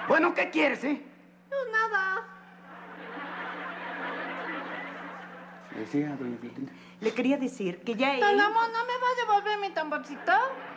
Bueno, ¿qué quieres, No, nada. Decía, doña Clotilde. Le quería decir que ya Don Ramón, ¿no me va a devolver mi tamborcito?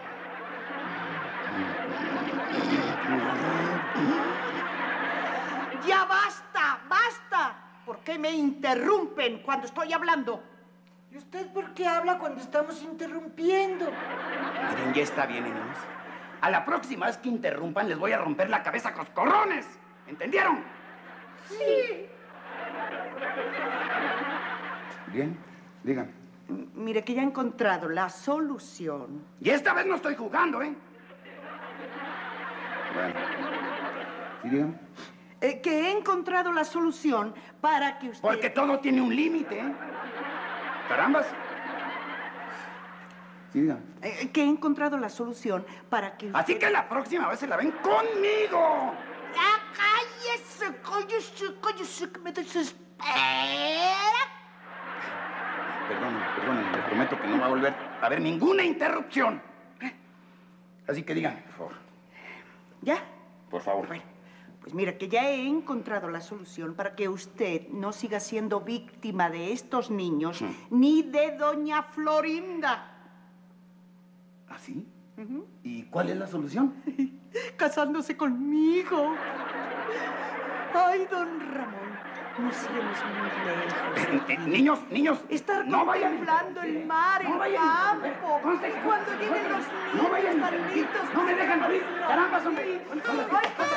¡Ya basta! ¡Basta! ¿Por qué me interrumpen cuando estoy hablando? ¿Y usted por qué habla cuando estamos interrumpiendo? Miren, ya está bien, niños. A la próxima vez que interrumpan, les voy a romper la cabeza a coscorrones. ¿Entendieron? Sí. Bien, díganme. Mire que ya he encontrado la solución. Y esta vez no estoy jugando, Bueno. Sí, dígame. Que he encontrado la solución para que usted... Porque todo tiene un límite, Carambas. Sí, dígame. Que he encontrado la solución para que usted... Así que la próxima vez se la ven conmigo. ¡Ya cállese, que me desespera! Perdónenme, les prometo que no va a volver a haber ninguna interrupción. Así que díganme, por favor. ¿Ya? Por favor. Bueno, pues mira que ya he encontrado la solución para que usted no siga siendo víctima de estos niños ni de doña Florinda. ¿Ah, sí? ¿Y cuál es la solución? Casándose conmigo. Ay, don Ramón, no sigamos muy lejos. Niños, Estar no vayan. contemplando el mar, No el vayan. campo. Conste. Cuando lleguen los niños, No vayan. tan lindos. No me dejan morir. Caramba, hombre. Ay,